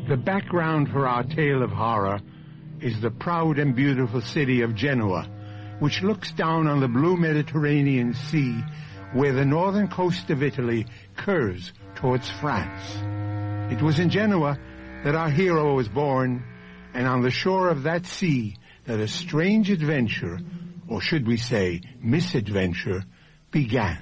The background for our tale of horror is the proud and beautiful city of Genoa, which looks down on the blue Mediterranean Sea, where the northern coast of Italy curves towards France. It was in Genoa that our hero was born, and on the shore of that sea that a strange adventure, or should we say misadventure, began.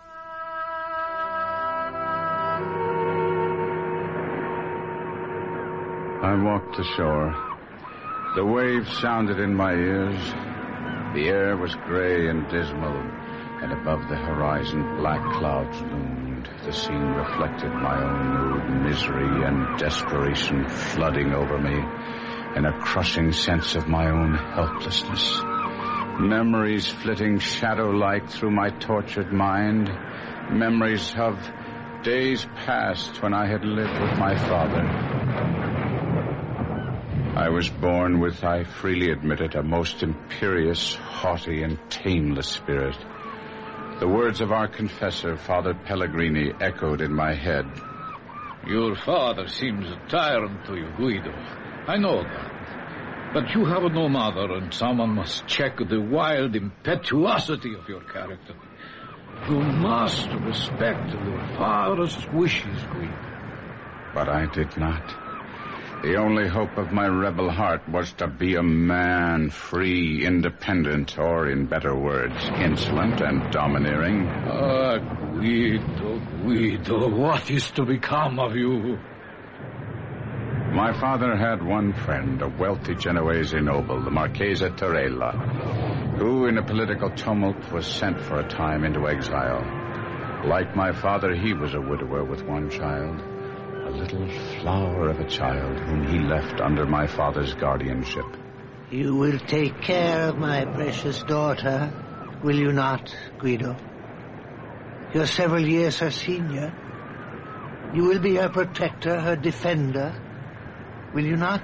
I walked ashore. The waves sounded in my ears. The air was gray and dismal, and above the horizon black clouds loomed. The scene reflected my own mood, misery and desperation flooding over me, and a crushing sense of my own helplessness. Memories flitting shadow-like through my tortured mind. Memories of days past when I had lived with my father. I was born with, I freely admit it, a most imperious, haughty, and tameless spirit. The words of our confessor, Father Pellegrini, echoed in my head. Your father seems a tyrant to you, Guido. I know that. But you have no mother, and someone must check the wild impetuosity of your character. You must respect your father's wishes, Guido. But I did not. The only hope of my rebel heart was to be a man, free, independent, or, in better words, insolent and domineering. Ah, Guido, what is to become of you? My father had one friend, a wealthy Genoese noble, the Marchese Torella, who, in a political tumult, was sent for a time into exile. Like my father, he was a widower with one child. A little flower of a child whom he left under my father's guardianship. You will take care of my precious daughter, will you not, Guido? You're several years her senior. You will be her protector, her defender, will you not?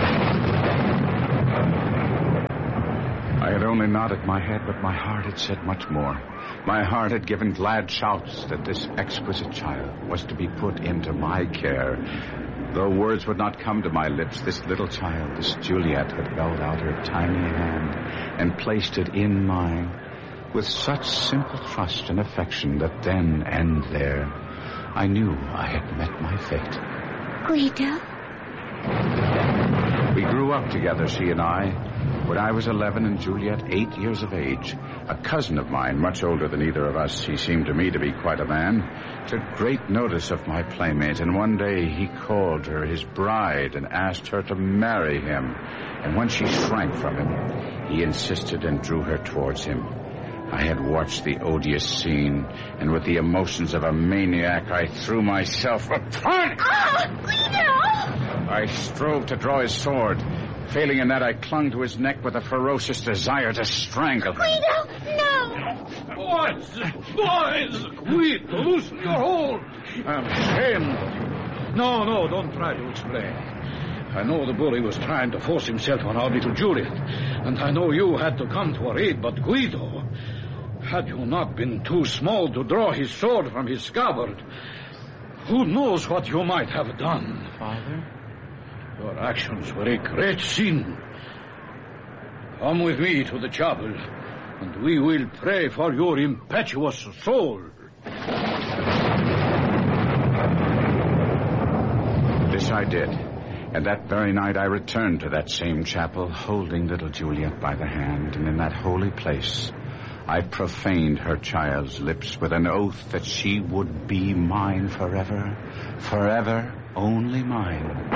I had only nodded my head, but my heart had said much more. My heart had given glad shouts that this exquisite child was to be put into my care. Though words would not come to my lips, this little child, this Juliet, had held out her tiny hand and placed it in mine with such simple trust and affection that then and there I knew I had met my fate. Guido? We grew up together, she and I. When I was 11 and Juliet 8 years of age, a cousin of mine, much older than either of us, he seemed to me to be quite a man, took great notice of my playmate, and one day he called her his bride and asked her to marry him. And when she shrank from him, he insisted and drew her towards him. I had watched the odious scene, and with the emotions of a maniac, I threw myself upon... Guido! I strove to draw his sword. Failing in that, I clung to his neck with a ferocious desire to strangle him. Guido, no! Boys! Guido, loosen your hold! I'm ashamed of you. No, don't try to explain. I know the bully was trying to force himself on our little Juliet, and I know you had to come to her aid, but Guido, had you not been too small to draw his sword from his scabbard, who knows what you might have done? Father? Your actions were a great sin. Come with me to the chapel, and we will pray for your impetuous soul. This I did, and that very night I returned to that same chapel, holding little Juliet by the hand, and in that holy place I profaned her child's lips with an oath that she would be mine forever, forever only mine.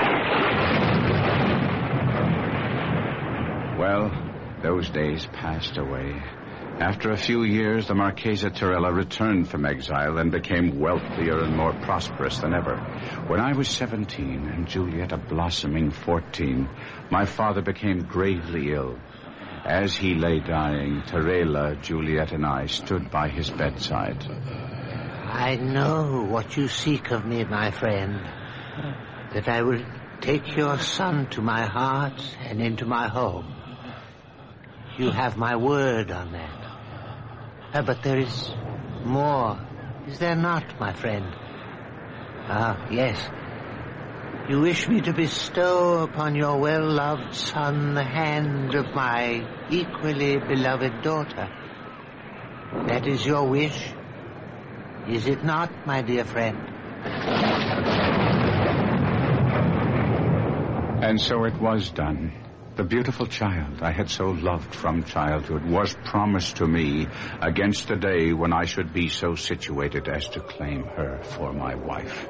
Well, those days passed away. After a few years, the Marchese Torella returned from exile and became wealthier and more prosperous than ever. When I was 17 and Juliet a blossoming 14, my father became gravely ill. As he lay dying, Torella, Juliet, and I stood by his bedside. I know what you seek of me, my friend, that I will take your son to my heart and into my home. You have my word on that. But there is more, is there not, my friend? Ah, yes. You wish me to bestow upon your well-loved son the hand of my equally beloved daughter. That is your wish, is it not, my dear friend? And so it was done. The beautiful child I had so loved from childhood was promised to me against the day when I should be so situated as to claim her for my wife.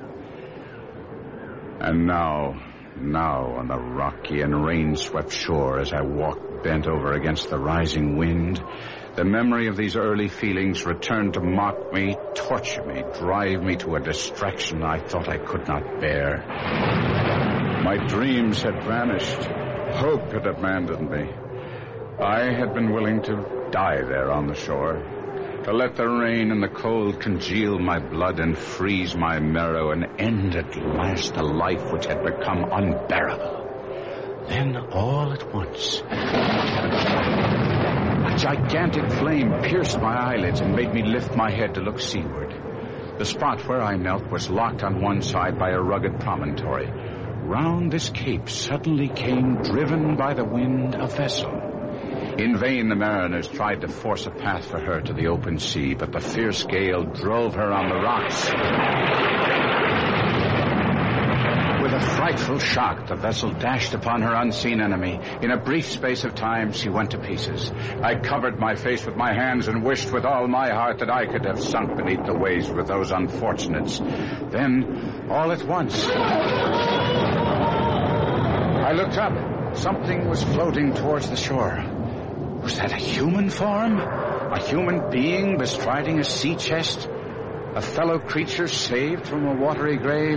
And now on the rocky and rain-swept shore, as I walked bent over against the rising wind, the memory of these early feelings returned to mock me, torture me, drive me to a distraction I thought I could not bear. My dreams had vanished. Hope had abandoned me. I had been willing to die there on the shore, to let the rain and the cold congeal my blood and freeze my marrow and end at last a life which had become unbearable. Then, all at once, a gigantic flame pierced my eyelids and made me lift my head to look seaward. The spot where I knelt was locked on one side by a rugged promontory. Round this cape suddenly came, driven by the wind, a vessel. In vain the mariners tried to force a path for her to the open sea, but the fierce gale drove her on the rocks. With a frightful shock, the vessel dashed upon her unseen enemy. In a brief space of time, she went to pieces. I covered my face with my hands and wished with all my heart that I could have sunk beneath the waves with those unfortunates. Then, all at once, I looked up. Something was floating towards the shore. Was that a human form? A human being bestriding a sea chest? A fellow creature saved from a watery grave?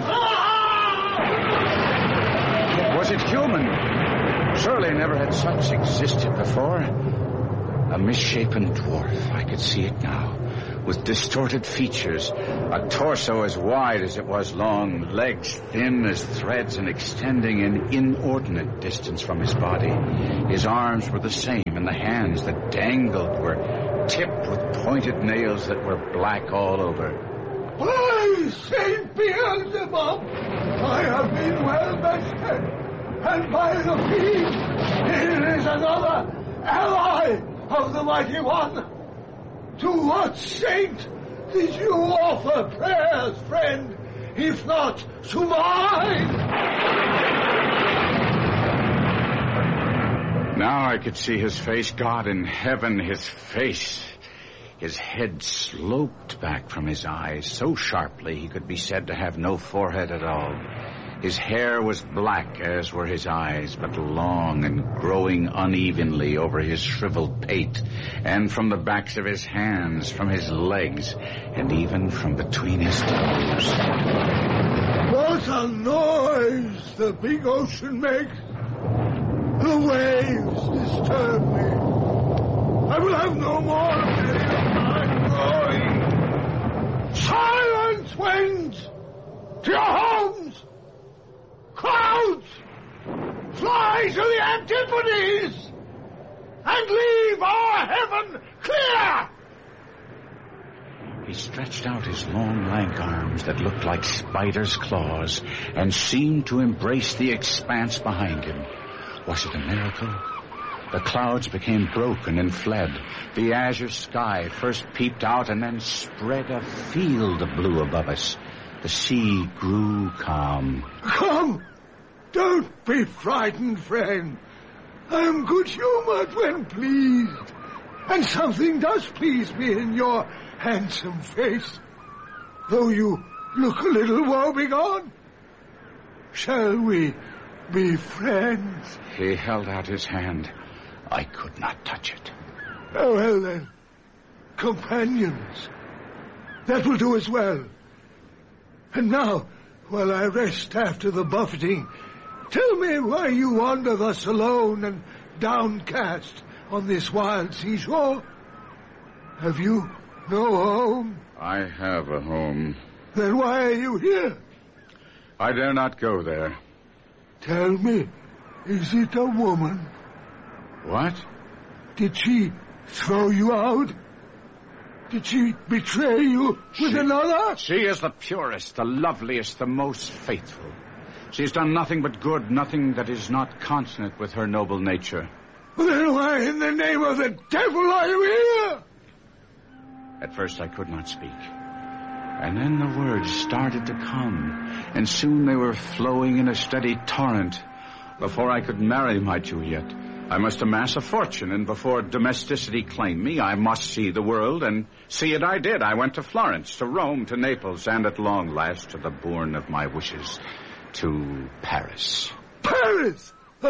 Was it human? Surely never had such existed before. A misshapen dwarf, I could see it now, with distorted features, a torso as wide as it was long, legs thin as threads and extending an inordinate distance from his body. His arms were the same, and the hands that dangled were tipped with pointed nails that were black all over. By St. Beelzebub, I have been well bested, and by the fiend, here is another ally of the Mighty One. To what saint did you offer prayers, friend, if not to mine? Now I could see his face. God in heaven, his face. His head sloped back from his eyes so sharply he could be said to have no forehead at all. His hair was black, as were his eyes, but long and growing unevenly over his shriveled pate, and from the backs of his hands, from his legs, and even from between his toes. What a noise the big ocean makes! The waves disturb me. I will have no more of my growing. Silence, winds! To your homes! Clouds! Fly to the antipodes! And leave our heaven clear! He stretched out his long, lank arms that looked like spiders' claws and seemed to embrace the expanse behind him. Was it a miracle? The clouds became broken and fled. The azure sky first peeped out and then spread a field of blue above us. The sea grew calm. Come! Don't be frightened, friend. I am good-humored when pleased. And something does please me in your handsome face, though you look a little woebegone. Shall we be friends? He held out his hand. I could not touch it. Oh, well then, companions. That will do as well. And now, while I rest after the buffeting, tell me why you wander thus alone and downcast on this wild seashore. Have you no home? I have a home. Then why are you here? I dare not go there. Tell me, is it a woman? What? Did she throw you out? Did she betray you with another? She is the purest, the loveliest, the most faithful. She has done nothing but good, nothing that is not consonant with her noble nature. Then why in the name of the devil are you here? At first I could not speak. And then the words started to come, and soon they were flowing in a steady torrent. Before I could marry my Juliet, I must amass a fortune, and before domesticity claimed me, I must see the world, and see it I did. I went to Florence, to Rome, to Naples, and at long last to the bourne of my wishes, to Paris. Paris!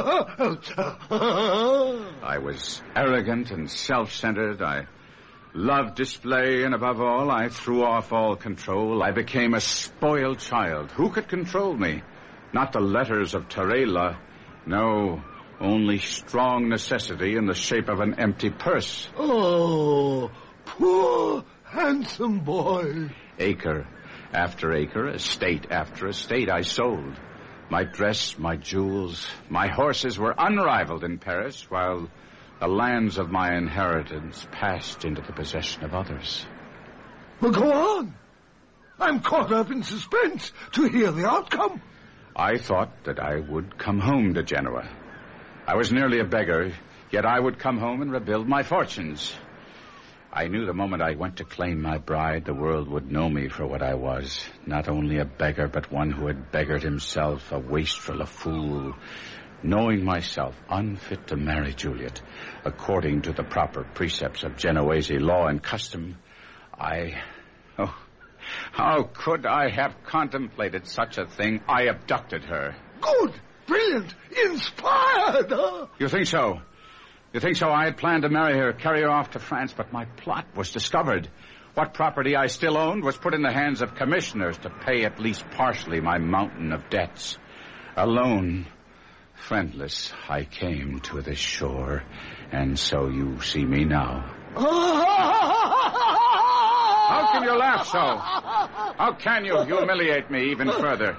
I was arrogant and self-centered. I loved display, and above all, I threw off all control. I became a spoiled child. Who could control me? Not the letters of Tarela. No, only strong necessity in the shape of an empty purse. Oh, poor, handsome boy. Acre after acre, estate after estate, I sold. My dress, my jewels, my horses were unrivaled in Paris, while the lands of my inheritance passed into the possession of others. Well, go on. I'm caught up in suspense to hear the outcome. I thought that I would come home to Genoa. I was nearly a beggar, yet I would come home and rebuild my fortunes. I knew the moment I went to claim my bride, the world would know me for what I was. Not only a beggar, but one who had beggared himself, a wastrel, a fool. Knowing myself unfit to marry Juliet, according to the proper precepts of Genoese law and custom, how could I have contemplated such a thing? I abducted her. Good, brilliant, inspired, huh? You think so? You think so? I had planned to marry her, carry her off to France, but my plot was discovered. What property I still owned was put in the hands of commissioners to pay at least partially my mountain of debts. Alone, friendless, I came to this shore, and so you see me now. How can you laugh so? How can you humiliate me even further?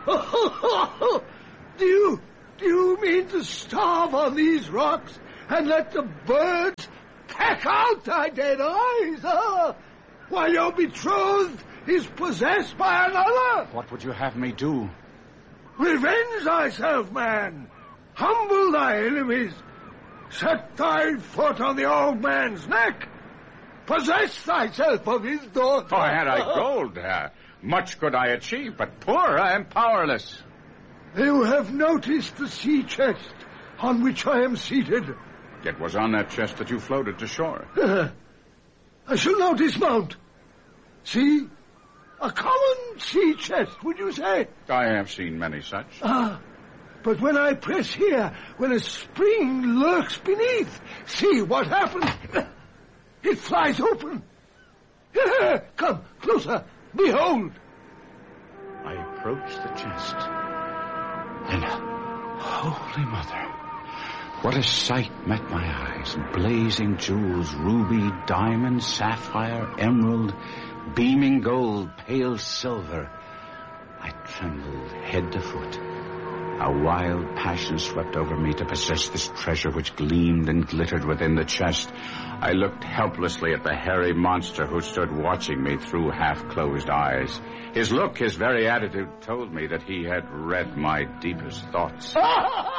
Do you mean to starve on these rocks and let the birds peck out thy dead eyes, huh? While your betrothed is possessed by another? What would you have me do? Revenge thyself, man. Humble thy enemies. Set thy foot on the old man's neck. Possess thyself of his daughter. Oh, had I gold, much could I achieve, but poor I am powerless. You have noticed the sea chest on which I am seated. It was on that chest that you floated to shore. I shall now dismount. See? A common sea chest, would you say? I have seen many such. But when I press here, when a spring lurks beneath, see what happens? It flies open. Come, closer. Behold. I approached the chest. And, Holy Mother, what a sight met my eyes. Blazing jewels, ruby, diamond, sapphire, emerald, beaming gold, pale silver. I trembled head to foot. A wild passion swept over me to possess this treasure which gleamed and glittered within the chest. I looked helplessly at the hairy monster who stood watching me through half-closed eyes. His look, his very attitude told me that he had read my deepest thoughts.